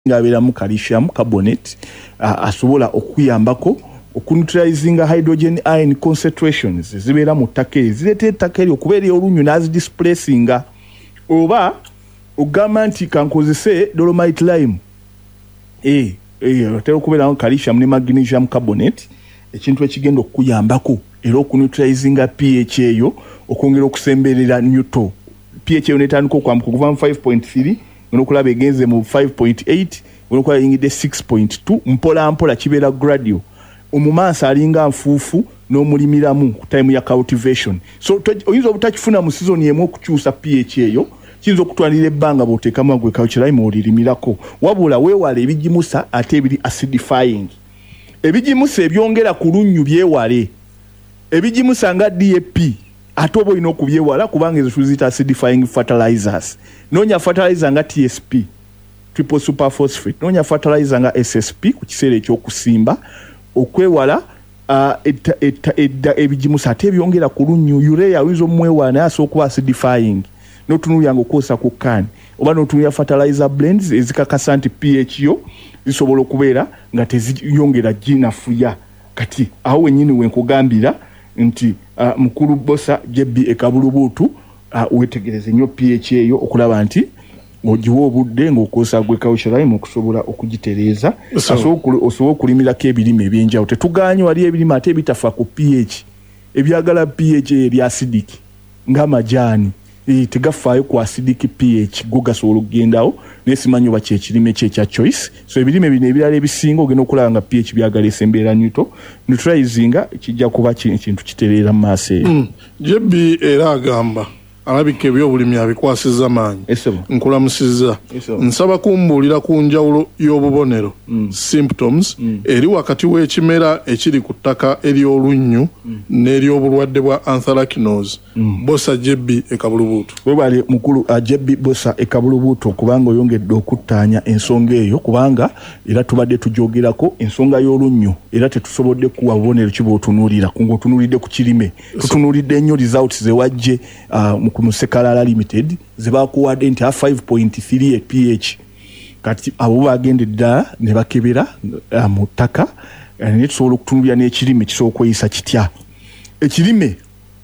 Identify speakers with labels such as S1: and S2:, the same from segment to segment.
S1: ngabera mu calcium carbonate asobola okuyambako okuneutralizinga hydrogen ion concentrations zibeera mu ttaka zirete ettaka eryo okubeera olunyu n'azidisplacinga oba ogamba nti kankozese dolomite lime otera okubeeramu calcium ne magnesium carbonate ekintu ekigenda okuyambako era okuneutralizinga pH eyo okwongera okusemberera neutral pH eyo netandika okwambuka okuva mu 5.3 nokulaba egenze mu 5.8 nokulaba yingide 6.2 mpola mpola kibeera gradual omumansa alinga nfuufu n'omulimiramu ku time ya cultivation so oyinza obutakifuna mu season yemu okukyusa pH eyo kiyinza okutwalira ebbanga bw'oteekamu agwe culture olirimirako wabula weewale ebigimusa ate ebiri acidifying ebigimusa ebyongera ku lunnyu byewale ebigimusa nga DAP ate oba olina okubyewala kubanga ezo tuziyita acidifying fertilizers noonya fertilizer nga TSP triple superphosphate noonya fertilizer nga SSP ku kiseera ekyokusimba okwewala ebigimusa ate ebyongera ku lunnyu urea oyinza omwewala naye asobola okuba acidifying n'otunuulya okwosa ku kkaani oba n'otunuulya fertilizer blends ezikakasa nti pH yo zisobola okubeera nga teziyongera ginafuya kati aho wennyini wenkugambira nti mukulu bosa JB ekabulubuutu wetegereze nnyo pH eyo okulaba nti ogiwa obudde ng'okozesa gwe kawushalayimu okusobola okugitereeza osobola okulimirako ebirime ebyenjawulo tetuganye wali ebirime ate ebitafa ku pH ebyagala pH ebya acidic ng'amajaani tegafaayo ku acidic pH go gasobola okugendawo naye simanyi oba kyekirime kye ekya choice so ebirime bino ebirala ebisinga ogenda okulaba nga pH byagala esembeera neutralizinga kijja kuba kintu kitereera mu maaso eyo
S2: JB era agamba alabika ebyobulimi abikwasiza maanyi nkulamusizza nsaba kumbuulira ku njawulo y'obubonero symptoms eri wakati w'ekimera ekiri ku ttaka ery'olunnyu n'ery'obulwadde bwa anthracnose bosa JB ekabulubuutu
S1: webale mukulu JB bosa ekabulubuutu okubanga oyongedde okuttaanya ensonga eyo kubanga era tubadde tujogerako ensonga y'olunnyu era tetusobodde kuwa bubonero kiba otunuulira ng'otunuulidde ku kirime tutunuulidde nnyo results zewajje mu Sekalala Limited zebakuwadde nti 5.3 pH kati abo bagende ddala ne bakebera mu ttaka ne tusobola okutunulira n'ekirime kisobola okweyisa kitya ekirime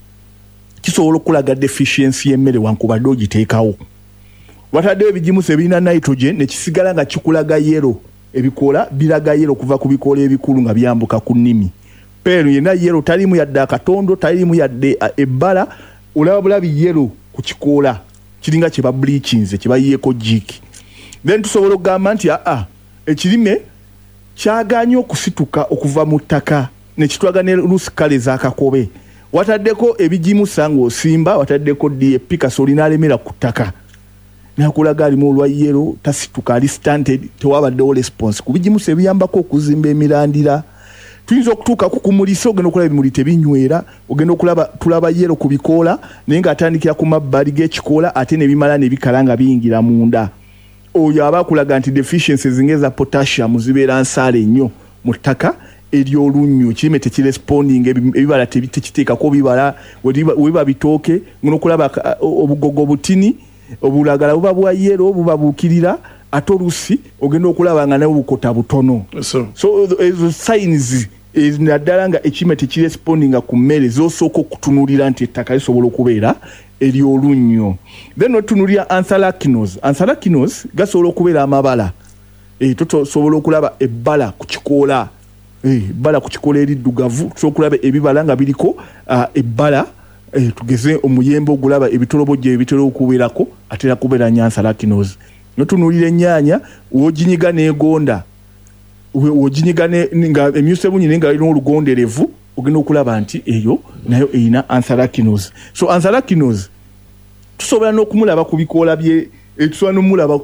S1: kisobola okulaga deficiency y'emmere wankubadde ogiteekawo wataddewo ebigimusa ebirina nitrogen ne kisigala nga kikulaga yero ebikoola biraga yero kuva ku bikoola ebikulu nga byambuka ku nnimi peero yenna yero talimu yadde akatondo talimu yadde ebbala olaba bulabi yero ku kikoola kiringa kye bableachinze kye bayiyeeko jiki then tusobola okugamba nti ekirime kyaganye okusituka okuva mu ttaka ne kitwaga ne lusikale ez'akakobe wataddeko ebigimusa ng'osimba wataddeko DAP kasooli n'alemera ku ttaka nakulaga alimu olwa yero tasituka ali stunted tewabaddewo response ku bigimusa ebiyambako okuzimba emirandira tuyinza okutuuka ku kumulisa ogenda okulaba ebimuli tebinywera ogenda okulaba tulaba yero ku bikoola naye ng'atandikira ku mabbali g'ekikoola ate ne bimala ne bikala nga biyingira munda oyo aba akulaga nti deficiencies ng'eza potassium zibeera nsaale nnyo mu ttaka ery'olunnyu kirime tekiresponding ebibala tekiteekako bibala webiba bitooke ngena okulaba obugogo butini obulagala buba bwa yero buba buukirira ate olusi ogenda okulaba nga nawe bukota butono so ezo signs naddala nga ekirime tekirespondinga ku mmere zosooka okutunuulira nti ettaka lisobola okubeera ery'olunnyo then otunulira anthracnose gasobola okubeera amabala tosobola okulaba ebbala ku kikoola ebbala ku kikoola eriddugavu tusobola okulaba ebibala nga biriko ebbala tugeze omuyembe ogulaba ebitolobojja ebitera okubeerako atera kubeera nya anthracnose notunulira ennyaanya woginyiga n'egonda woginyiga nga emyuse bunyine nga alina olugonderevu ogenda okulaba nti eyo nayo erina anthracnose so anthracnose tusobola n'okumulaba ku bikoola bye tusobola n'omulaba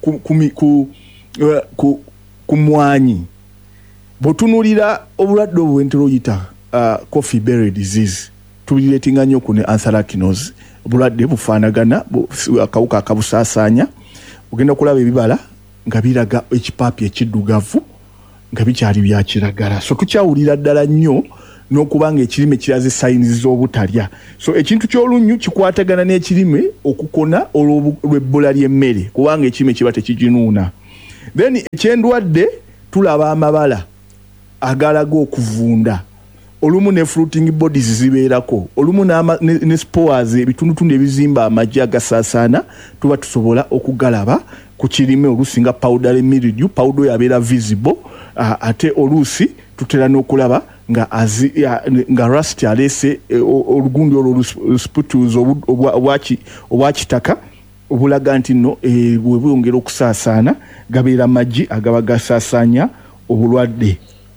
S1: ku mwanyi bw'otunulira obulwadde obwentera oyita coffee berry disease tubireetinga nnyo ku ne anthracnose obulwadde bufaanagana akawuka akabusaasaanya ogenda okulaba ebibala nga biraga ekipaapi ekiddugavu nga bikyali bya kiragala so tukyawulira ddala nnyo n'okubanga ekirime kiraze sayinizi z'obutalya so ekintu ky'olunnyu kikwatagana n'ekirime okukona olw'ebbula ly'emmere kubanga ekirime kiba tekiginuuna then ekyendwadde tulaba amabala agalaga okuvunda olumu ne fruiting bodies zibeerako olumu ne spores ebitundutundu ebizimba amagi agasaasaana tuba tusobola okugalaba ku kirime olusinga powder mildew powder yabeera visible ate oluusi tutera n'okulaba nga rust alese olugundi olwo sputus obwakitaka obulaga nti nno bwe bwongera okusaasaana gabeera amagi agaba gasaasaanya obulwadde.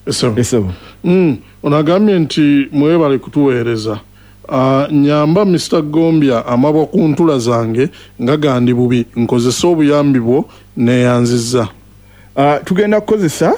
S2: Onagambye nti mwebale kutuweereza nyamba Mr. Gombya amabwa ku ntula zange nga gandi bubi nkozesa obuyambi bwo neyanziza.
S1: Tugenda kukozesa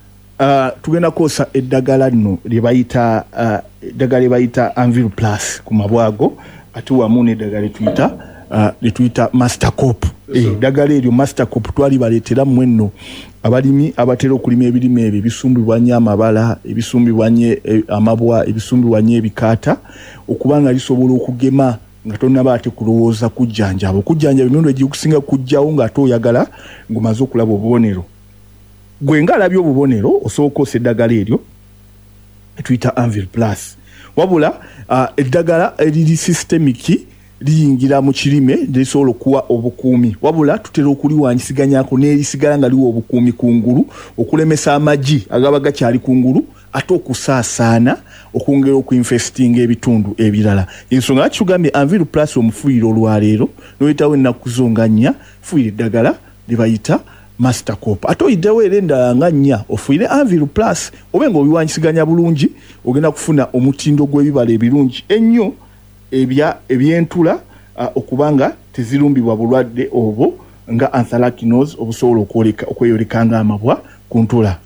S1: eddagala nno lyebayita Anvil Plus ku mabwago ate wamu n'eddagala letuyita Mastercop. Eddagala eryo Mastercop twali baleetera mmwe nno abalimi abatera okulima ebirime ebyo ebisumbibwanye amabala ebisumbibwanye amabwa ebisumbibwanye ebikaata okubanga lisobola okugema nga tonnaba ate kulowooza kujjanjaba emirundi egikusinga kujjawo ng'ate oyagala ng'omaze okulaba obubonero gwe ng'alabye obubonero osooka osa eddagala eryo etuyita Anvil Plus wabula eddagala eriri systemic liyingira mu kirime lisobola okuwa obukuumi wabula tutera okuliwanyisiganyako n'erisigala nga liwa obukuumi kungulu okulemesa amagi agaba gakyali kungulu ate okusaasaana okwongera okuinfestinga ebitundu ebirala. Ensonga lwaki tugambye Anvil Plus omufuuyiro olwaleero n'oyitawo ennaku zo nga nnya fuuyira eddagala lye bayita Mastercop ate oyiddewo era endala nga nnya ofuuyire Anvil Plus obe nga obiwanyisiganya bulungi ogenda kufuna omutindo gw'ebibala ebirungi ennyo ebyentula okubanga tezirumbibwa bulwadde obwo nga anthracnose obusobola okweyoleka nga amabwa ku ntula.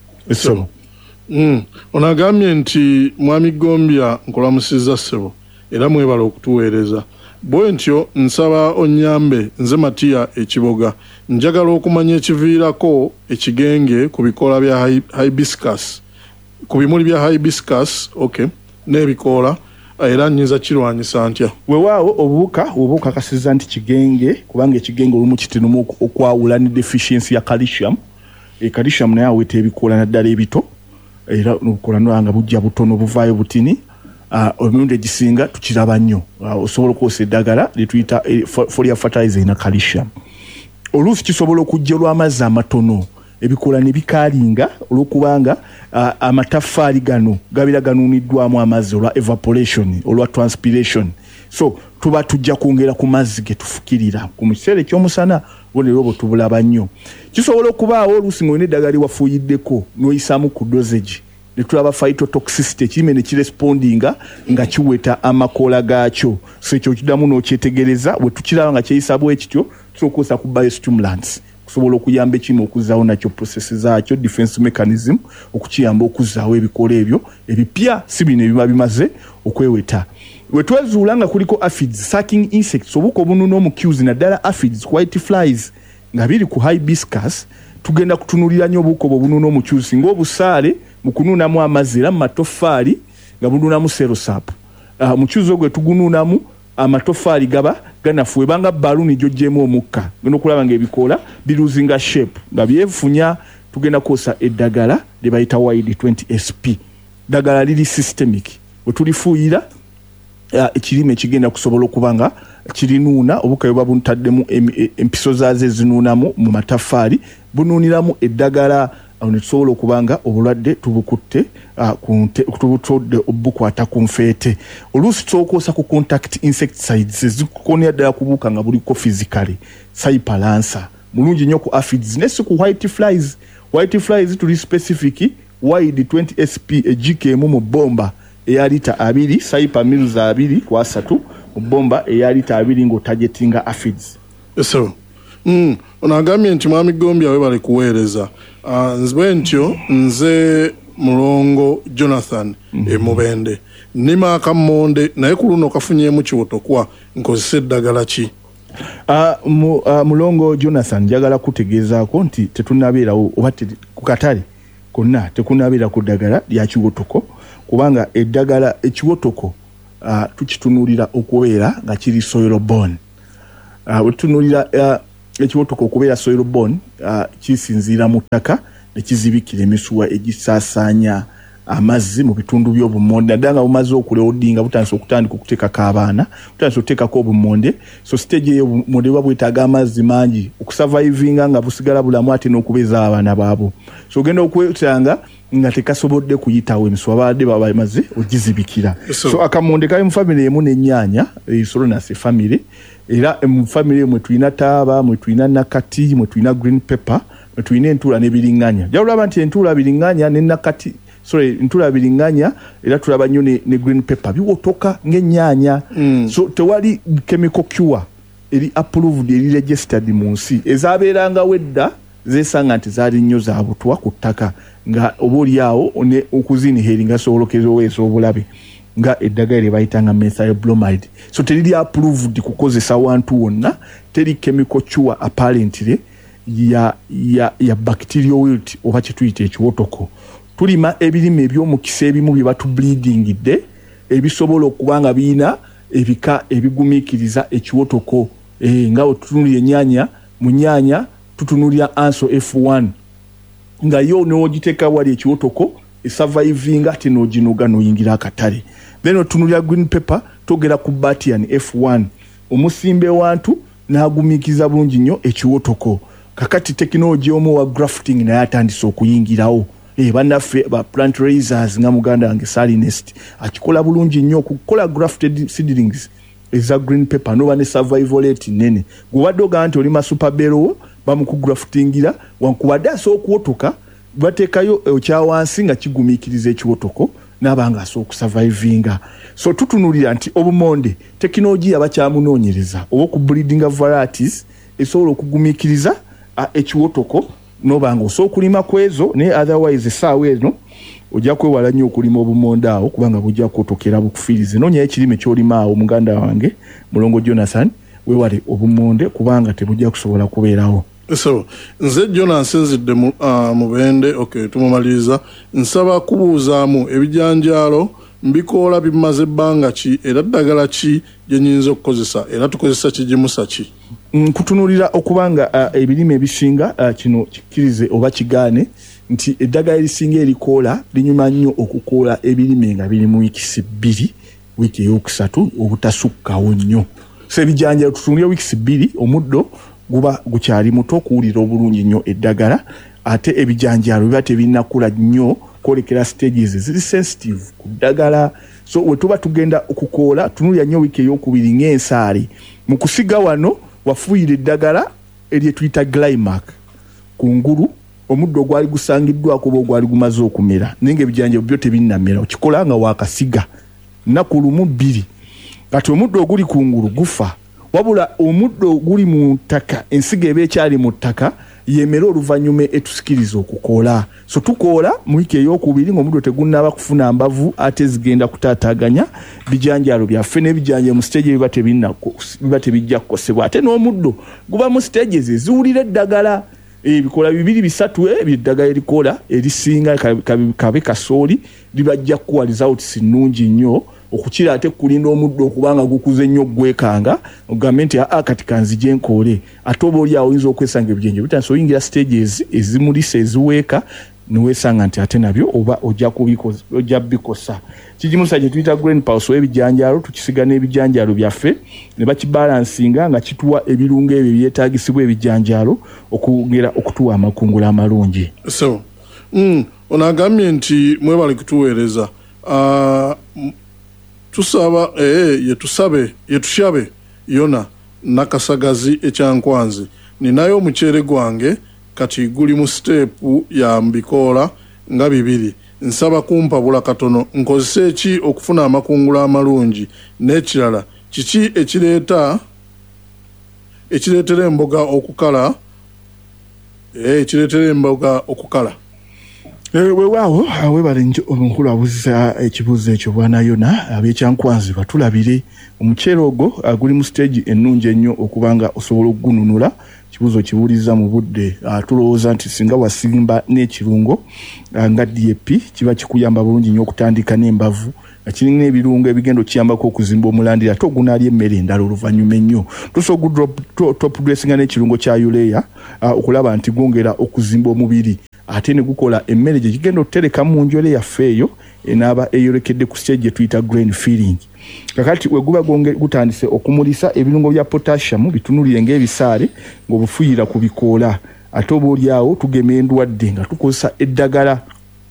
S2: Onagambye nti Mwami Gombya nkolamusiza ssebo era mwebala okutuweereza bwe ntyo nsaba onyambe nze Matiya Ekiboga njagala okumanya ekiviirako ekigenge ku bikoola bya hibiscus ku bimuli bya hibiscus n'ebikoola era nyiza kirwanyisa ntya.
S1: Weewaawo obuwuka kasiza nti kigenge kubanga ekigenge olumu kitinamu okwawula ne deficiency ya calcium. Calcium naye aweeta ebikoola naddala ebito era n'obukoola nga bujja butono buvaayo butini emirundi egisinga tukiraba nnyo osobola okwosa eddagala lyetuyita foliar fertilizer ina calcium oluusi kisobola okujja olw'amazzi amatono ebikoola ne bikaalinga olw'okubanga amataffaali gano gabeera ganuuniddwamu amazzi olwa evaporation olwa transpiration so tuba tujja kwongera ku mazzi ge tufukirira ku kiseera ekyomusana bonero obwo tubulaba nnyo. Kisobola okubaawo oluusi ng'olina eddagala lyewafuuyiddeko n'oyisaamu ku dosage ne tulaba phytotoxicity ekirime ne kirespondinga nga kiweta amakoola gaakyo so ekyo kiddamu n'okyetegereza bwe tukiraba nga kyeyisa bwe kityo tusobola ku biostimulants kusobola okuyamba ekimu okuzzaawo nakyo process zaakyo defense mechanism okukiyamba okuzzaawo ebikoola ebyo ebipya si bino ebiba bimaze okweweta. Wetwezuula nga kuliko aphids sucking insects obuko obununa omucues naddala aphids white flies nga biri ku hibiscus tugenda kutunulira nnyo obuko obununa omucues ng'obusaale mu kunuunamu amazzi era mu matoffaali nga bunuunamu serosap mucuzi ogwe tugunuunamu amatoffaali gaba ganafuwe banga baluni gy'oggyemu omukka genda okulaba ng'ebikoola biruzinga shape nga byefunya tugenda kwosa eddagala lye bayita wide 20 sp ddagala liri systemic bwe tulifuuyira ekirime kigenda kusobola okuba nga kirinuuna obukayo babuntaddemu empiso zaazo ezinuunamu mu mataffaali bunuuniramu eddagala awo ne tusobola okuba nga obulwadde tubukutte tubutodde obukwata ku nfeete oluusi tusobokoosa ku contact insecticides ezikukonera ddala kubuuka nga buliko physically cypalansa mulungi nnyo ku aphids nesi ku white flies tuli specific wide 20 sp egikemu mu bomba eya lita 2 saipa mils 2 kwa 3 mu bomba eya lita 2 ng'otagetinga aphids.
S2: So onagambye nti Mwami Gombya webale kuweereza nzwe ntyo nze Mulongo Jonathan Mubende nima akamonde naye ku luno kafunyemu kiwotokwa nkozesa eddagala ki?
S1: Mulongo Jonathan njagala kutegeezaako nti tetunnabeerawo oba ku katale konna tekunnabeera ku ddagala lya kiwotoko kubanga eddagala ekiwotoko tukitunuulira okubeera nga kiri soil borne. Wetunuulira ekiwotoko okubeera soil borne kisinziira mu ttaka ne kizibikira emisuwa egisaasanya amazzi mu bitundu by'obumonde naddala nga bumaze okuleodinga butandise okutandika okuteekako abaana butandise okuteekako obumonde so stage eyo obumonde buba bwetaaga amazzi mangi okusurvivinga nga busigala bulamu ate n'okubeeza abaana baabwo so ogenda okwetanga nga tekasobodde kuyitawo emisuwa baadde baba bamaze ogizibikira so akamonde kali mu famire emu n'ennyaanya Solanus famire era mu famire mwe tulina taaba mwe tulina nakati mwe tulina green pepper mwe tulina entula n'ebiriŋŋanya jawulaba nti entula biriŋŋanya ne nakati entula biriŋŋanya era tulaba nnyo ne green pepper biwotoka ng'ennyaanya so tewali chemical cure eri approved eri registered mu nsi ezaabeerangawo edda zeesanga nti zaali nnyo za butwa ku ttaka nga oba oliawo okuziniheri nga sobolokeza oweesa obulabe nga eddagala lye bayitanga methylbromide so teriri approved kukozesa wantu wonna teri chemical cure apparently ya bacterial wilt oba kyetuyita ekiwotoko tulima ebirime eby'omukisa ebimu bye batubleedingidde ebisobola okuba nga biina ebika ebigumiikiriza ekiwotoko nga bwe tutunulira ennyaanya mu nnyaanya tutunulira anso F1 nga yo n'ogiteeka wali ekiwotoko esurvivinga ate n'oginoga n'oyingira akatale then otunulira green pepper togera ku Batian F1 omusimbe wantu n'agumiikiriza bulungi nnyo ekiwotoko kakati tekinologi omu wa grafting naye atandise okuyingirawo bannaffe ba plant raisers nga muganda wange Salinest akikola bulungi nnyo okukola grafted seedlings eza green pepper noba ne survival rate nene gubadde ogaa nti olima super barrel bamukugraftingira wankubadde asookuwotoka bateekayo ekyawansi nga kigumiikiriza ekiwotoko n'abanga asookusurvivinga so tutunulira nti obumonde tekinologiya bakyamunoonyereza oba okubreedinga varieties esobola okugumiikiriza ekiwotoko nobanga osookulima kwezo ne otherwise essaawa eno ojja kwewala nnyo okulima obumonde awo kubanga bujja kwotokera bukufiirize noonyayo ekirime kyolima awo muganda wange mulongo Jonathan wewale obumonde kubanga tebujja kusobola kubeerawo
S2: so nze Jonas nzidde mu bende tumumaliriza nsaba kubuuzaamu ebijanjaalo mbikoola bimaze ebbanga ki era ddagala ki gye nnyinza okukozesa era tukozesa kigimusa ki
S1: kutunulira okubanga ebirime ebisinga kino kikkirize oba kigaane nti eddagala erisinga erikoola linyuma nnyo okukoola ebirime nga biri mu wiikisi 2 wiiki eyokusatu obutasukkawo nnyo so ebijanjaalo tutunulira wiikisi 2 omuddo guba gukyali muto okuwulira obulungi nnyo eddagala ate ebijanjaalo biba tebinnakula nnyo kwolekera stages ziri sensitive ku ddagala so we tuba tugenda okukoola tunulira nnyo wiiki ey'okubiri ng'ensaali mu kusiga wano wafuuyira eddagala eryetuyita Glymac kungulu omuddo gwali gusangiddwako oba gwali gumaze okumera naye ng'ebijanjaalo byo tebinnamera okikola nga waakasiga nnaku lumu 2 kati omuddo oguli kungulu gufa wabula omuddo guli mu ttaka ensiga eba ekyali mu ttaka yemera oluvannyuma etusikiriza okukoola so tukoola mu wiiki ey'okubiri ng'omuddo tegunnaba kufuna mbavu ate zigenda kutaataaganya bijanjaalo byaffe n'ebijanjaalo mu stage biba tebijja kukosebwa ate n'omuddo guba mu stages eziwulira eddagala ebikola 2-3 eby'eddagala erikoola erisinga kabe kasooli libajja kuwa results nnungi nnyo okukira ate kulinda omuddo okubanga gukuze nnyo gwekanga ogambe nti kati kanzije nkoole ate oba oli awo oyinza okwesanga ebijenje bitandise oyingira stages ezimulisa eziweeka niweesanga nti ate nabyo oba ojja bikosa kigimusa kye tuyita green pulse w'ebijanjaalo tukisiga n'ebijanjaalo byaffe ne bakibalansinga nga kituwa ebirungo ebyo byetaagisibwa ebijanjaalo okwongera okutuwa amakungula amalungi
S2: so ono agambye nti mwebale kutuweereza tusaba yetushabe yona nakasagazi ekyankwanzi ninayo omuceere gwange kati guli mu stepu ya mbikoola nga 2 nsaba kumpabula katono nkozese ki okufuna amakungula amalungi n'ekirala kiki ekireetera emboga okukala
S1: Weewaawo webale njo omukulu abuuza ekibuuzo ekyo bwana Yona ab'ekyankwanzi batulabire omuceere ogwo guli mu stage ennungi ennyo okuba nga osobola okugununula. Kibuuzo kibuuliza mu budde tulowooza nti singa wasimba n'ekirungo nga DAP kiba kikuyamba bulungi nnyo okutandika n'embavu kirina ebirungo ebigenda okiyambako okuzimba omulandira ate ogunaalya emmere endala oluvannyuma ennyo. Tusobola top dressinga n'ekirungo kya urea okulaba nti gwongera okuzimba omubiri ate ne gukola emmere gye kigenda okutereka mu njole yaffe eyo enaaba eyolekedde ku stage gye tuyita grain filling. Kakati we guba gutandise okumulisa ebirungo bya potassium bitunulire ng'ebisaale ng'obufuuyira ku bikoola ate oba oliawo tugema endwadde nga tukozesa eddagala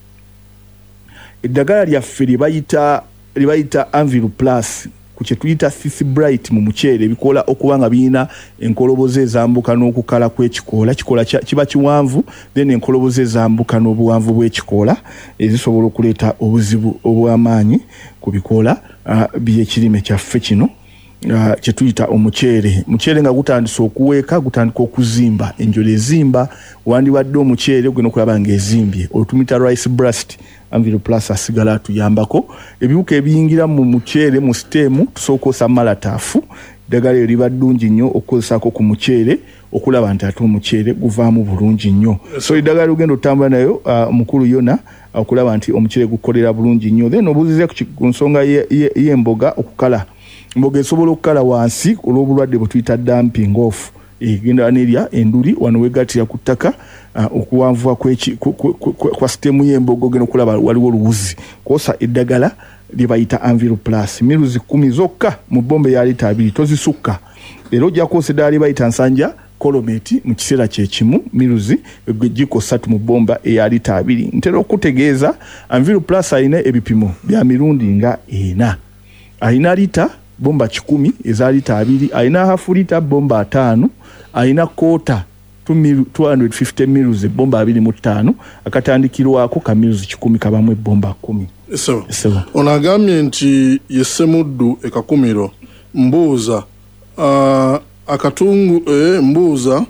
S1: lyaffe lye bayita Anvil Plus ku kye tuyita CC Bright mu muceere ebikoola okuba nga birina enkoloboze ezambuka n'okukala kw'ekikoola. Kikoola kiba kiwanvu then enkoloboze ezambuka n'obuwanvu bw'ekikoola ezisobola okuleeta obuzibu obw'amaanyi ku bikoola by'ekirime kyaffe kino kye tuyita omuceere. Muceere nga gutandise okuweeka gutandika okuzimba enjole ezimba wandibadde omuceere ogenda okulaba ng'ezimbye otumita rice blast Anvil Plus asigala atuyambako. Ebiwuka ebiyingira mu muceere mu siteemu tusookosa malataafu eddagala eriba ddungi nnyo okukozesako ku muceere okulaba nti ate omuceere guvaamu bulungi nnyo. So eddagala ogenda otambula nayo mukulu Yona okulaba nti omuceere gukolera bulungi nnyo. Then obuuzize ku nsonga y'emboga okukala. Emboga esobola okukala wansi olw'obulwadde bwe tuyita dumping off egenda n'erya enduli wano wegatira ku ttaka okuwanvuwa kwa sitemu y'emboga ogenda okulaba waliwo oluwuzi kwosa eddagala lye bayita Anvil Plus miruzi 10 zokka mu bbomba eya lita 2 tozisukka. Era ojja kwosa eddagala lye bayita nsanja kolometi mu kiseera kye kimu miruzi jiko 3 mu bbomba eya lita 2. Ntera okutegeeza Anvil Plus alina ebipimo bya mirundi nga 4. Alina lita bomba 10 eza lita 2, alina half lita bomba 5, alina kota 250 mils bomba 25 akatandikirwako ka mils 10 kabamu bomba 10.
S2: So onagambye nti yesemuddu ekakumiro mbuuza akatungu mbuuza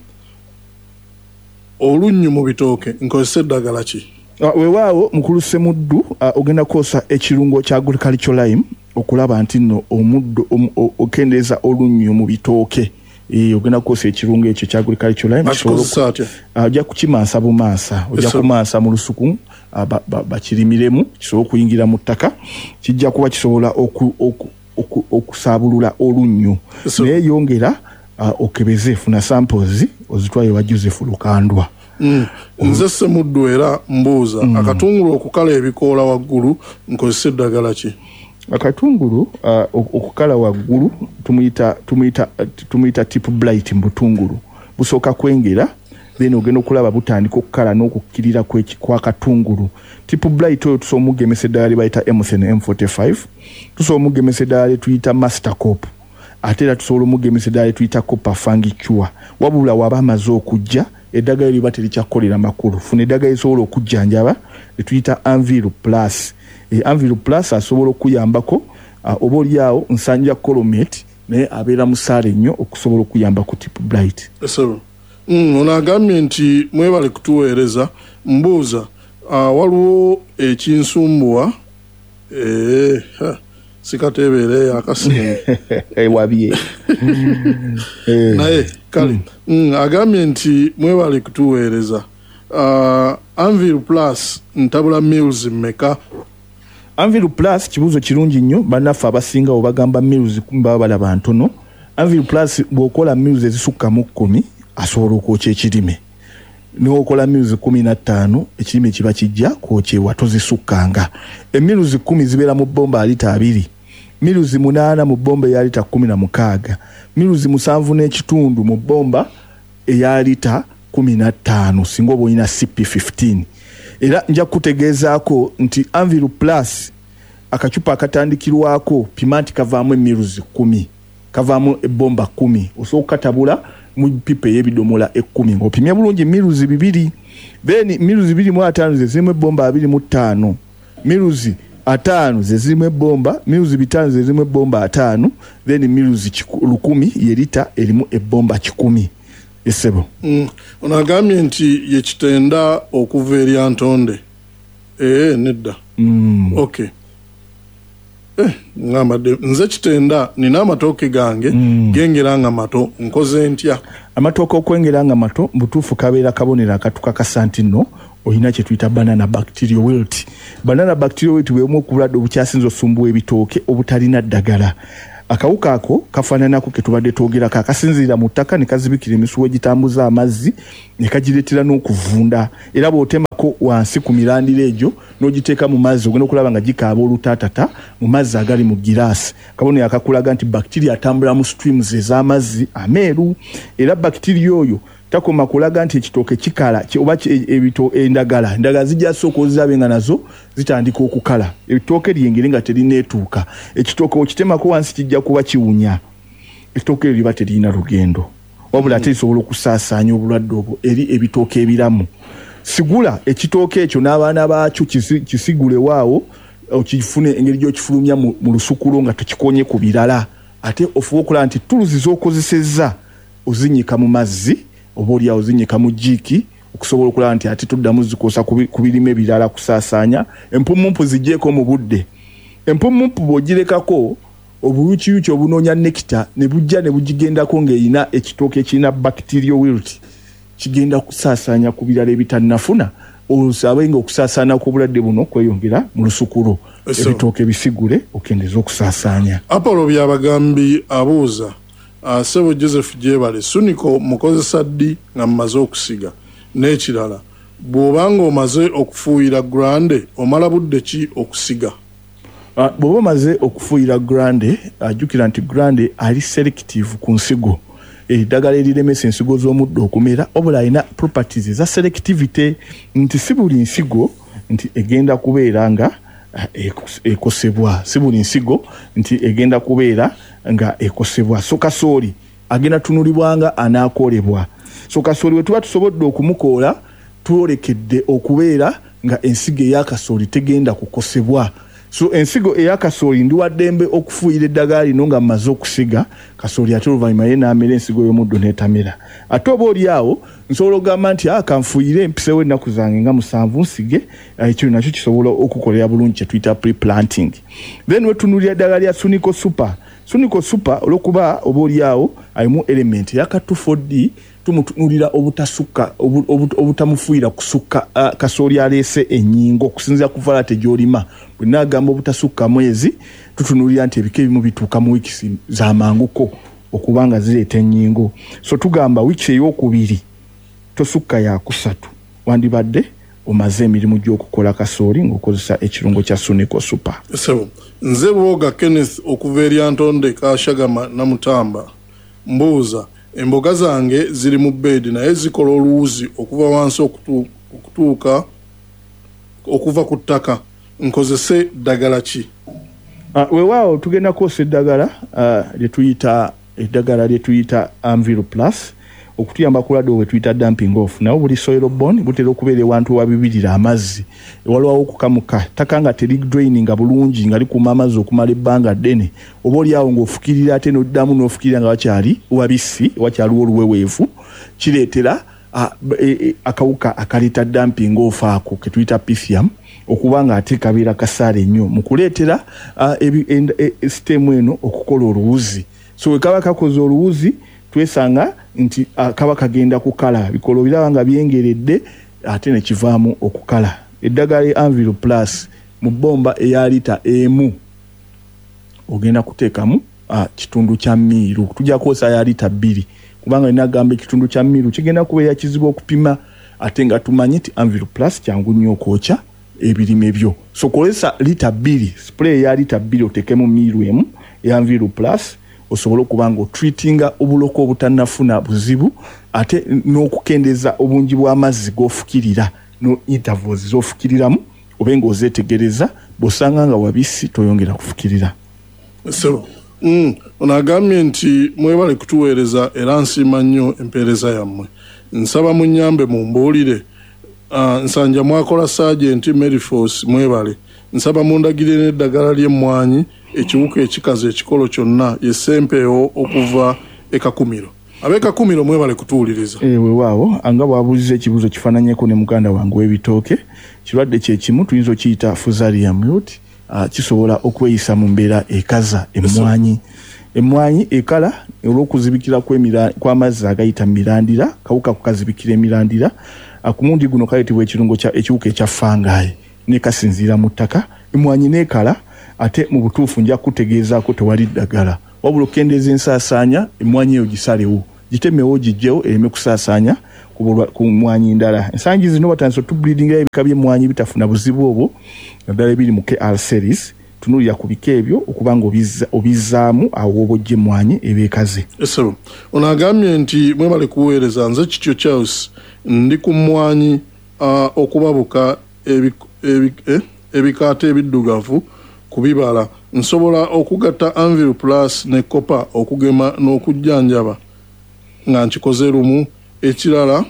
S2: olunnyu mu bitooke nkozesa eddagala ki?
S1: Weewaawo mukulu Semuddu ogenda kosa ekirungo kya agricultural lime okulaba nti nno omuddo okendeeza olunnyu mu bitooke. Ogenda kosa ekirungo ekyo kya agricultural lime ojja kukimansa bumansa ojja kumansa mu lusuku bakirimiremu kisobola okuyingira mu ttaka kijja kuba kisobola okusaabulula olunnyu naye yongera okebeze funa samples ozitwaye wa Joseph Lukandwa.
S2: Nze Semuddu era mbuuza akatungulu okukala ebikoola waggulu nkozesa eddagala ki?
S1: Akatungulu okukala waggulu tumuyita tip blight mu butungulu busooka kwengera then ogenda okulaba butandika okukala n'okukkirira kw'akatungulu. Tip blight oyo tusobola omugemesa eddagala lye bayita MCN M45 tusobola omugemesa eddagala lye tuyita Master Cop ate era tusobola omugemesa eddagala lye tuyita Copper Fungicure wabula waba amaze okujja eddagala liba terikyakolera makulu funa eddagala lisobola okujjanjaba etuyita Anvil Plus. Anvil Plus asobola okuyambako oba oliawo nsanja colomate naye abeera musaale nnyo okusobola okuyamba ku tip blight.
S2: Onagambye nti mwebale kutuweereza mbuuza waliwo ekinsumbuwa sikatebeere akasinga
S1: wabye
S2: naye kale agambye nti mwebale kutuweereza Anvil Plus ntabula mils mmeka?
S1: Anvil Plus kibuuzo kirungi nnyo bannaffe abasinga obagamba mils 10 baba balaba ntono. Anvil Plus bw'okola mils ezisukka mu 10 asobola okwokya ekirime n'okola mils 15 ekirime kiba kijja kwokyewa tozisukkanga. Emils 10 zibeera mu bbomba lita 2, mils 8 mu bbomba eya lita 16, mils 7 n'ekitundu mu bbomba eya lita 15 singa oba olina CP15. Era nja kutegeezaako nti Anvil Plus akacupa akatandikirwako pima nti kavaamu mils 10 kavaamu ebbomba 10 osooka katabula mu pipa y'ebidomola 10 ng'opimye bulungi mils 2 then mils 25 ze zirimu ebbomba 25 mils 5 ze zirimu ebbomba mils 5 ze zirimu ebbomba 5 then mils 10 ye lita erimu ebbomba 10. Esebo
S2: onagambye nti ye kitenda okuva eri Antonde Nedda. Okay. Ngambadde nze kitenda nina amatooke gange gengeranga mato nkoze ntya.
S1: Amatooke okwengeranga mato butuufu kabeera kabonera akatukakasa nti nno olina kye tuyita banana bacterial wilt. Banana bacterial wilt bwemu okubulwadde obukyasinza osumbuwa ebitooke obutalina ddagala. Akawuka ako kafaananako ke tubadde twogerako akasinziira mu ttaka ne kazibikira emisuwa egitambuza amazzi ne kagireetera n'okuvunda. Era bw'otemako wansi ku mirandira egyo n'ogiteeka mu mazzi ogenda okulaba nga gikaaba olutaatata mu mazzi agali mu giraasi. Kabonero akakulaga nti bacteria atambula mu streams ez'amazzi ameeru. Era bacteria oyo takoma kulaga nti ekitooke kikala oba endagala zijja sooka ozizabe nga nazo zitandika okukala. Ebitooke lyengere nga terineetuuka. Ekitooke okitemako wansi kijja kuba kiwunya. Ekitooke liba terina lugendo. Wabula ate lisobola okusaasaanya obulwadde obwo eri ebitooke ebiramu. Sigula ekitooke ekyo n'abaana baakyo kisigule waawo okifune engeri gy'okifulumya mu lusukulo nga tokikonye ku birala. Ate ofuba okulaba nti tuluzi z'okozesezza ozinyika mu mazzi oba oli ozinyika mu jiiki okusobola okulaba nti ate tuddamu zikosa ku birime ebirala kusaasaanya. Empumumpu zijjeeko mu budde. Empumumpu bw'ogirekako obuyukiyuki obunoonya nekita ne bujja ne bugigendako ng'erina ekitooke ekirina bacterial wilt kigenda kusaasaanya ku birala ebitannafuna osabe nga okusaasaana kw'obulwadde buno kweyongera mu lusukulo. Ebitooke bisigule okendeza okusaasaanya.
S2: Apollo byabagambi abuuza Sebo Joseph Jebale suniko mukozesa ddi nga mmaze okusiga n'ekirala bw'obanga omaze okufuuyira grande omala budde ki okusiga?
S1: Bw'oba omaze okufuuyira grande ajjukira nti grande ali selective ku nsigo. Eddagala eriremesa ensigo z'omuddo okumera obula alina properties eza selectivity nti si buli nsigo nti egenda kubeera nga ekosebwa. Si buli nsigo nti egenda kubeera nga ekosebwa. So kasooli agenda tunulibwanga anaakolebwa. So kasooli we tuba tusobodde okumukoola twolekedde okubeera nga ensigo ey'akasooli tegenda kukosebwa. So ensigo ey'akasooli ndi waddembe okufuuyira eddagala lino nga mmaze okusiga kasooli ate oluvannyuma ye n'amera ensigo y'omuddo n'etamera. Ate oba oli awo nsobola okugamba nti kanfuuyire empisewo ennaku zange nga 7 nsige ekyo nakyo kisobola okukolera bulungi kye tuyita pre-planting. Then wetunuulira eddagala lya Sunico Super. Sunico Super olwokuba oba oli awo alimu element yakatufoddi tumutunulira obutasukka obutamufuuyira kusukka kasooli aleese ennyingo okusinziira ku valate gy'olima. Bwe nagamba obutasukka mwezi tutunulira nti ebika ebimu bituuka mu wiiki z'amanguko okuba nga zireeta ennyingo. So tugamba wiiki ey'okubiri tosukka ya kusatu wandibadde omaze emirimu gy'okukola kasooli ng'okozesa ekirungo kya Sunico Super.
S2: So nze Bwoga Kenneth okuva eri Antonde Kashagama Namutamba mbuuza emboga zange ziri mu bedi naye zikola oluwuzi okuva wansi okutuuka okuva ku ttaka nkozese ddagala ki?
S1: Weewaawo tugenda kwosa eddagala lye tuyita Anvil Plus okutuyamba kulwadde we tuyita dumping off. Nawo buli soil borne butera okubeera ewantu wabibirira amazzi ewalwawo okukamuka ttaka nga teri draining bulungi nga likuuma amazzi okumala ebbanga ddene oba oli awo ng'ofukirira ate n'oddamu n'ofukirira nga wakyali wabisi wakyaliwo oluweweevu kireetera akawuka akaleeta dumping off ako ke tuyita Pythium okuba nga ate kabeera kasaale nnyo mu kuleetera siteemu eno okukola oluwuzi. So we kaba kakoze oluwuzi twesanga nti kaba kagenda kukala bikolo biraba nga byengeredde ate ne kivaamu okukala. Eddagala Anvil Plus mu bomba eya lita emu ogenda kuteekamu kitundu kya miiru. Tujja kwosa ya lita 2 kubanga inagamba ekitundu kya miiru kigenda kubeera kizibu okupima ate nga tumanyi nti Anvil Plus kyangu nnyo okwokya ebirime byo. So kolesa lita 2 spray ya lita 2 otekemu miiru emu ya Anvil Plus osobola okuba nga otreatinga obuloko obutannafuna buzibu ate n'okukendeza obungi bw'amazzi g'ofukirira no intervals z'ofukiriramu oba ng'ozeetegereza bw'osanga nga wabisi toyongera kufukirira.
S2: So onagambye nti mwebale kutuweereza era nsiima nnyo empeereza yammwe. Nsaba munnyambe mumbuulire nsanja mwakola Sergeant Mary Force mwebale. Nsaba mundagire n'eddagala ly'emmwanyi ekiwuka ekikaze ekikolo kyonna ye Sempeewo okuva e Kakumiro. abeka kumiro mwebale kutuuliriza
S1: weewaawo anga bwabuuliza ekibuuzo kifaananyeko ne muganda wange w'ebitooke kirwadde kyekimu tuyinza okiyita fusarium wilt kisobola okweyisa mu mbeera ekaza emmwanyi ekala olw'okuzibikira kw'amazzi agayita mu mirandira kawuka kukazibikira emirandira ku mulundi guno kayitibwa ekiwuka ekya fangayi ne kasinziira mu ttaka emmwanyi n'ekala ate mu butuufu nja kutegeezaako tewali ddagala wabula okendeeza ensaasaanya emmwanyi eyo gisalewo gitemewo gijjewo ereme kusaasaanya ku mmwanyi ndala ensangi zino batandise otubreedinga ebika by'emmwanyi bitafuna buzibu obwo naddala ebiri mu KR series tunulira ku bika ebyo okuba nga obizzaamu awo oba ojja emmwanyi ebeekaze.
S2: Esebo ono agambye nti mwebale kuweereza nze kityo Charles ndi ku mmwanyi okubabuka ebikaata ebiddugavu ku bibala nsobola okugatta Anvil Plus ne Copper okugema n'okujjanjaba nga nkikoze lumu ekirala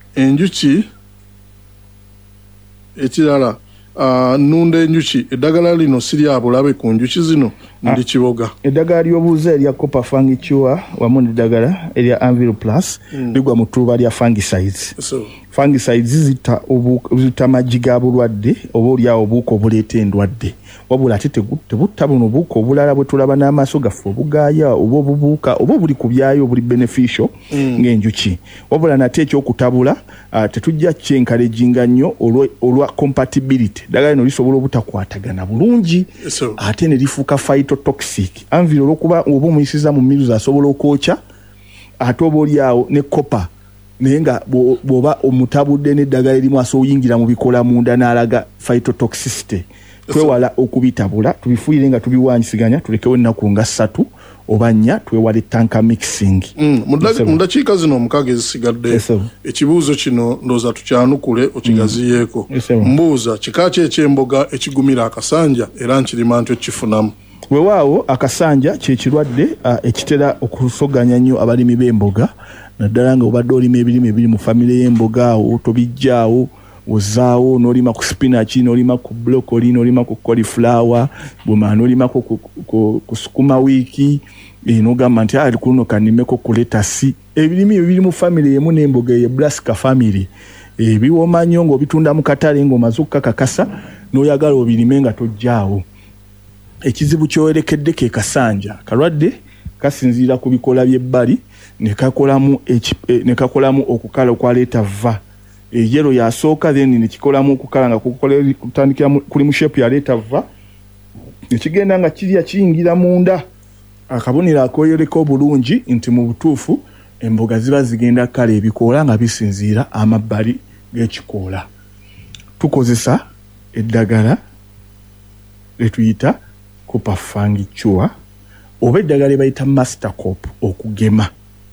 S2: nunda enjuki eddagala lino sirya bulabe ku njuki zino ndi kiboga
S1: eddagala ly'obuuza erya Copper Fungicure wamu n'eddagala erya Anvil Plus ligwa mu ttuuba lya fungicides. Fungicides zita amagi ga bulwadde oba olyawo obuuka obuleeta endwadde wabula ate tebutta buno obuuka obulala bwe tulaba n'amaaso gaffe obugaaya oba obubuuka oba obuli ku byayo obuli beneficial ng'enjuki wabula nate ekyokutabula tetujja kyenkalejinga nnyo olwa compatibility ddagala lino lisobola obutakwatagana bulungi ate ne lifuuka phytotoxic Anvil olw'okuba oba omuyisiza mu miruzi asobola okwokya ate oba olyawo ne Copper naye nga bw'oba omutabudde n'eddagala erimu asobola oyingira mu bikola munda n'alaga phytotoxicity twewala okubitabula tubifuuyire nga tubiwanyisiganya tulekewo ennaku nga 3 oba 4 twewale tanka mixing.
S2: Mu dakiika zino omukaaga ezisigadde ekibuuzo kino ndowooza tukyanukule okigaziyeeko mbuuza kika ki eky'emboga ekigumira akasanja era nkirima ntyo kifunamu.
S1: Weewaawo akasanja kye kirwadde ekitera okusoganya nnyo abalimi b'emboga naddala nga obadde olima ebirime ebiri mu famire y'emboga awo tobijjaawo ozaawo n'olima ku spinach n'olima ku broccoli n'olima ku cauliflower bw'omala n'olima ku sukuma wiiki n'ogamba nti ali kuno kanimeko ku letasi ebirime ebiri mu famire y'emu n'emboga ye brassica family biwooma nnyo ng'obitunda mu katale ng'omaze okukakakasa n'oyagala obirime nga tojjaawo. Ekizibu kyowerekedde ke kasanja kalwadde kasinziira ku bikola by'ebbali ne kakolamu okukala okwaleeta va yero yasooka then ne kikolamu okukala nga kutandikira kuli mu shape yaleeta va ekigenda nga kirya kiyingira munda akabonero akoyereko bulungi nti mu butuufu emboga ziba zigenda kala ebikoola nga bisinziira amabbali g'ekikoola. Tukozesa eddagala letuyita Copper Fungicure oba eddagala bayita Mastercop okugema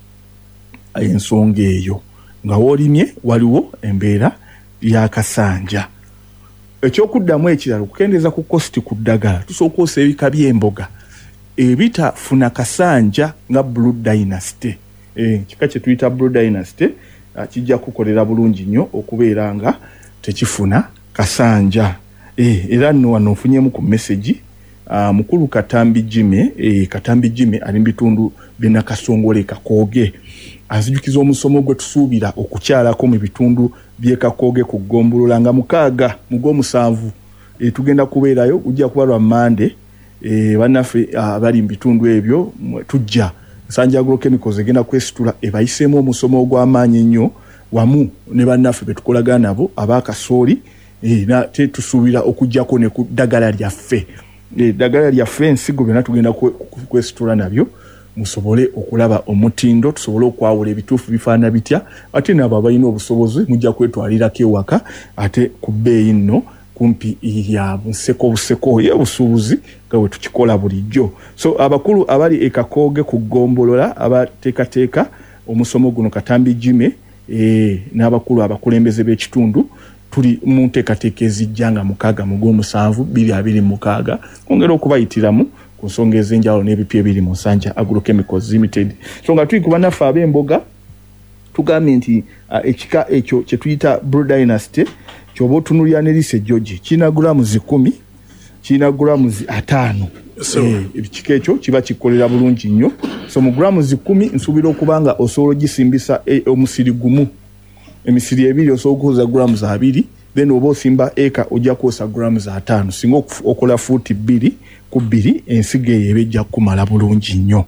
S1: ensonga eyo nga woolimye waliwo embeera y'akasanja. Ekyokuddamu ekirala okukendeeza ku kosti ku ddagala tusobola okwosa ebika by'emboga ebitafuna kasanja nga Blue Dynasty. Kika kye tuyita Blue Dynasty kijja kukolera bulungi nnyo okubeera nga tekifuna kasanja. Era nno wano nfunyemu ku message mukulu Katambi Jimmy ali mu bitundu by'e Nakasongole Kakooge azijukiza omusomo gwe tusuubira okukyalako mu bitundu by'e Kakooge ku Ggombolola nga 6 mu Gwomusanvu tugenda kubeerayo ujja kuba lwa Mande bannaffe bali mu bitundu ebyo tujja Nsanja Agrochemicals egenda kwesitula ebayiseemu omusomo ogw'amaanyi ennyo wamu ne bannaffe betukolagana nabo abakasooli tusuubira okujjako ne ku ddagala lyaffe. Eddagala lyaffe ensigo byonna tugenda kwesitula nabyo musobole okulaba omutindo tusobole okwawula ebituufu bifaana bitya ate nabo abalina obusobozi mujja kwetwalirako ewaka ate ku bbeeyi nno kumpi ya buseko y'obusuubuzi nga bwe tukikola bulijjo. So abakulu abali e Kakooge ku Ggombolola abateekateeka omusomo guno Katambi Jimmy n'abakulu abakulembeze b'ekitundu tuli mu nteekateeka ezijja nga 6 mu Gwomusanvu 2026 kwongera okubayitiramu ku nsonga ez'enjawulo n'ebipya ebiri mu Nsanja Agrochemicals Limited. So nga tuli ku bannaffe ab'emboga tugambye nti ekika ekyo kye tuyita Blue Dynasty ky'oba otunuulira ne lise George kirina gulaamu 10 kina grams 5. Ekika ekyo kiba kikolera bulungi nnyo. So mu grams 10 nsubira okubanga osobola gisimbisa omusiri gumu. Emisiri ebiri osobola okuza grams 2. Then oba osimba eka ojja kukosa grams 5. Singa okola fuuti 2 ku 2 ensigo eyo ebejja kumala bulungi nnyo.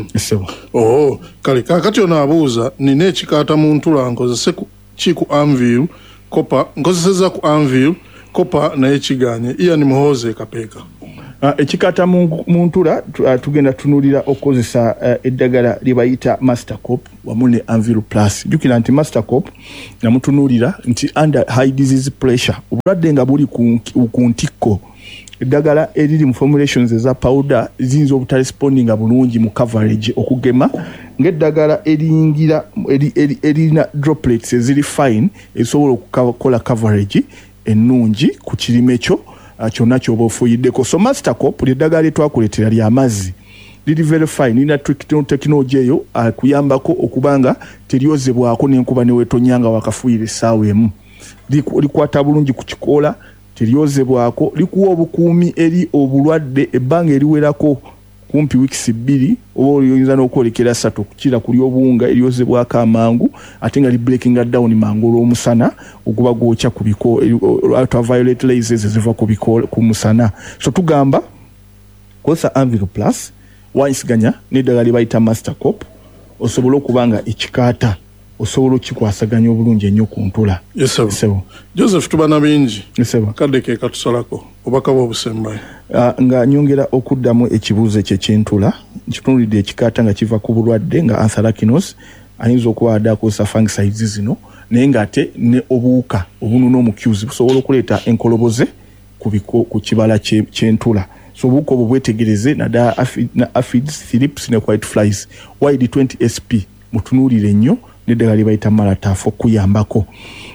S2: Kale kakati ono abuuza nina ekikaata mu ntula nkozese ku anvil kopa nkozeseza ku anvil kopa naye kiganye Ian Muhoze Kapeeka.
S1: Ekikaata mu ntula tugenda tunulira okozesa eddagala libayita Mastercop wamu ne Anvil Plus. Jukira nti Mastercop namutunulira nti under high disease pressure obulwadde nga buli ku ntikko eddagala eriri mu formulations eza powder ziyinza obutarespondinga bulungi mu coverage okugema ng'eddagala eringira erina droplets eziri fine esobola okukola coverage ennungi ku kirime kyo kyonna kyoba ofuyiddeko. So Mastercop ly'eddagala twakuleetera lya mazzi liri very fine lina technology eyo kuyambako okubanga teryozebwako n'enkuba newetonyanga wakafuuyira essaawa emu likwata bulungi ku kikoola teryozebwako likuwa obukuumi eri obulwadde ebbanga eriwerako kumpi weeks 2 oba oyinza n'okwolekera 3 okukira kuli obuwunga eryozebwako amangu ate nga li breaking down mangu olw'omusana oguba gwokya ku biko ultraviolet rays eziva ku musana. So tugamba kosa Anvil Plus wanyisiganya n'eddagala libayita Mastercop osobola okubanga ekikaata osobola okikwasaganya obulungi ennyo ku ntula.
S2: Joseph tubana bingi kadde ke katusalako obaka bw'obusembayo.
S1: Nga nyongera okuddamu ekibuuzo ky'entula nkitunulidde ekikaata nga kiva ku bulwadde nga anthracnose ayinza okuba adakosa fungicides zino naye ng'ate ne obuwuka obununa omukyuzi busobola okuleeta enkoloboze ku kibala ky'entula. So obuwuka obwo bwetegereze na aphids, thrips ne white flies. Wide 20 SP mutunuulire nnyo n'eddagala libayita Malataf okuyambako.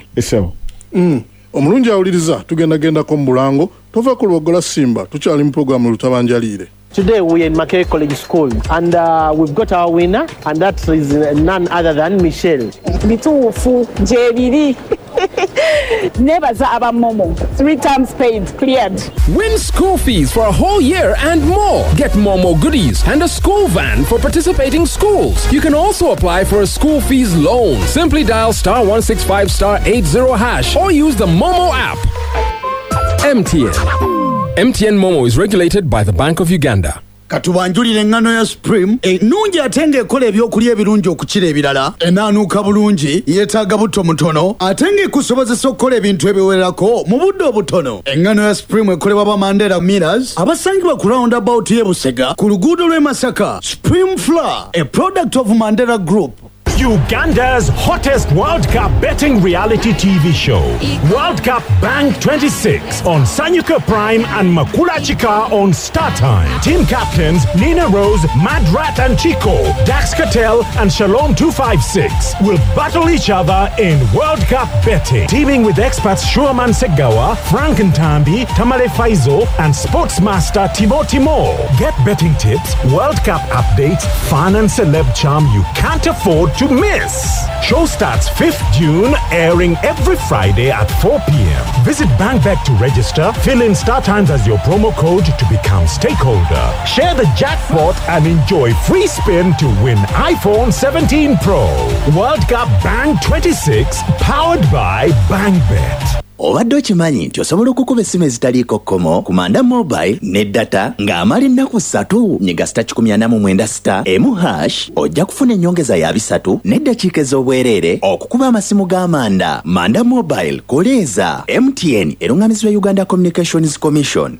S2: Omulungi awuliriza tugendagendako mu Bulango tova ku Lubogola Simba tukyali mu programu Lutabanjaliire.
S3: Today we are in Mackay College School and we've got our winner and that is none other than Michelle.
S4: Bituufu jebiri. Nebaza aba Momo 3 times paid cleared.
S5: Win school fees for a whole year and more. Get Momo goodies and a school van for participating schools. You can also apply for a school fees loan. Simply dial *165 *80# or use the Momo app. MTN Momo is regulated by the Bank of Uganda.
S6: Katubanjulire engano ya Supreme ennungi ate ng'ekola ebyokulya ebirungi okukira ebirala enaanuuka bulungi yeetaaga butto mutono ate ng'ekusobozesa okukola ebintu ebiwererako mu budde obutono. Engano ya Supreme ekolebwa ba Mandela Millers abasangibwa ku roundabout y'e Busega ku luguudo lw'e Masaka. Supreme Flour, a product of Mandela Group.
S7: Uganda's hottest World Cup betting reality TV show, World Cup Bang 26 on Sanyuka Prime and Makula Chika on Star Time. Team captains Nina Rose, Madrat and Chico, Dax Cattell and Shalom 256 will battle each other in World Cup betting. Teaming with experts Shuaman Segawa, Frank Ntambi, Tamale Faizo and Sportsmaster Timo Timo. Get betting tips, World Cup updates, fun and celeb charm you can't afford to miss. Show starts 5th June, airing every Friday at 4 p.m. Visit BankBet to register, fill in Star Times as your promo code to become stakeholder. Share the jackpot and enjoy free spin to win iPhone 17 Pro. World Cup Bang 26, powered by BankBet.
S8: Obadde okimanyi nti osobola okukuba essimu ezitaliiko kkomo ku Manda Mobile ne data ng'amala ennaku 3 nyiga *180*1 ojja kufuna ennyongeza ya 3 n'eddakiika ez'obwereere okukuba amasimu g'Amanda. Manda Mobile koleeza. MTN erungamizibwa Uganda Communications Commission.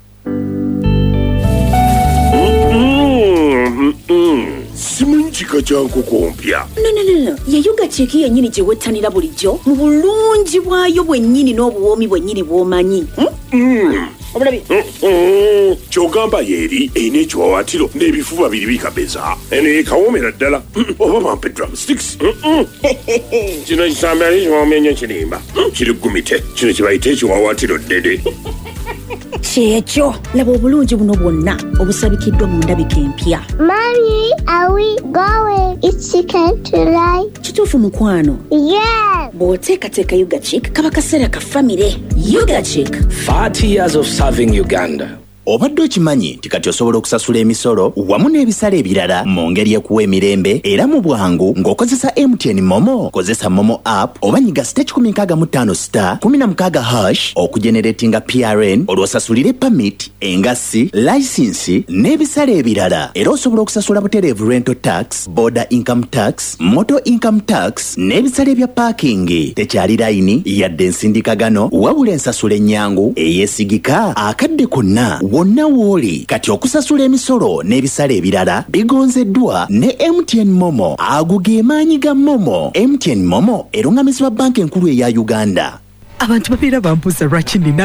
S9: Simunchika changu kompya.
S10: No. Yayuga cheki yennyini gye wettanira bulijjo mu bulungi bwayo bwennyini n'obuwoomi bwennyini bw'omanyi. Obulabi.
S9: Kyogamba yeri eyina ekiwawaatiro n'ebifuba biri bikabeza. Eno yekawoomera ddala. Oba bampe drumsticks. Kino kisambe ali kiwoomenye kirimba. Kiri gumite. Kino kibayita ekiwawaatiro ddede.
S10: Kyekyo laba obulungi buno bwonna obusabikiddwa mu ndabika empya.
S11: Mommy, are we going? It's chicken tonight.
S10: Kituufu mukwano?
S11: Yeah.
S10: Bw'oteekateeka Yuga Chick kaba kaseera ka famire. Yuga Chick.
S5: 30 years of serving Uganda.
S8: obadde okimanyi nti kati osobola okusasula emisolo wamu n'ebisale ebirala mu ngeri ekuwa emirembe era mu bwangu ng'okozesa MTN Momo? Kozesa Momo app oba nyiga *155*16# okugeneratinga PRN olwosasulire permit, engassi, license n'ebisale ebirala. Era osobola okusasula butereevu rental tax, border income tax, motor income tax n'ebisale bya parking. Tekyali layini yadde ensindikagano wabula ensasula ennyangu eyeesigika akadde konna wonna wooli. Kati okusasula emisolo n'ebisale ebirala bigonzeddwa ne MTN Momo. Ago ge maanyi ga Momo. MTN Momo erungamizibwa banka enkulu eya Uganda.
S12: Abantu babeera bambuuza lwaki nina